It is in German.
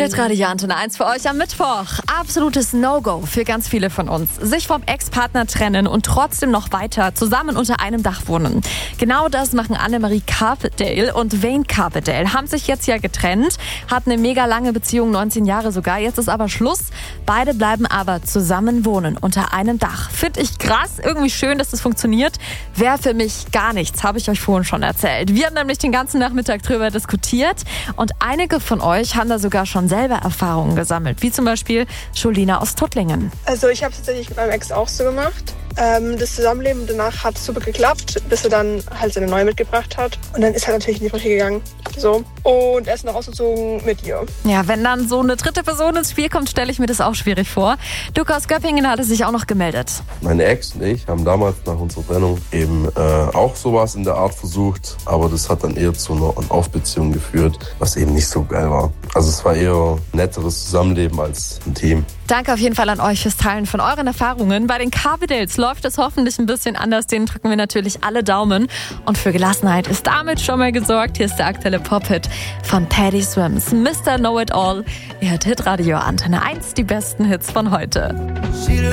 Hitradio Antenne 1 für euch am Mittwoch. Absolutes No-Go für ganz viele von uns. Sich vom Ex-Partner trennen und trotzdem noch weiter zusammen unter einem Dach wohnen. Genau das machen Annemarie Carpendale und Wayne Carpendale. Haben sich jetzt ja getrennt, hatten eine mega lange Beziehung, 19 Jahre sogar. Jetzt ist aber Schluss. Beide bleiben aber zusammen wohnen unter einem Dach. Finde ich krass, irgendwie schön, dass das funktioniert. Wäre für mich gar nichts, habe ich euch vorhin schon erzählt. Wir haben nämlich den ganzen Nachmittag drüber diskutiert und einige von euch haben da sogar schon selber Erfahrungen gesammelt, wie zum Beispiel Julina aus Tuttlingen. Also ich habe es tatsächlich mit meinem Ex auch so gemacht. Das Zusammenleben danach hat super geklappt, bis er dann halt seine neue mitgebracht hat. Und dann ist er natürlich in die Brüche gegangen. So. Und er ist noch ausgezogen mit ihr. Ja, wenn dann so eine dritte Person ins Spiel kommt, stelle ich mir das auch schwierig vor. Lukas aus Göppingen hatte sich auch noch gemeldet. Meine Ex und ich haben damals nach unserer Trennung eben auch sowas in der Art versucht. Aber das hat dann eher zu einer On-Off-Beziehung geführt, was eben nicht so geil war. Also es war eher ein netteres Zusammenleben als ein Team. Danke auf jeden Fall an euch fürs Teilen von euren Erfahrungen. Bei den Carpendales läuft es hoffentlich ein bisschen anders. Denen drücken wir natürlich alle Daumen. Und für Gelassenheit ist damit schon mal gesorgt. Hier ist der aktuelle Pop-Hit von Paddy Swims, Mr. Know-It-All. Ihr hört Hitradio Antenne 1, die besten Hits von heute.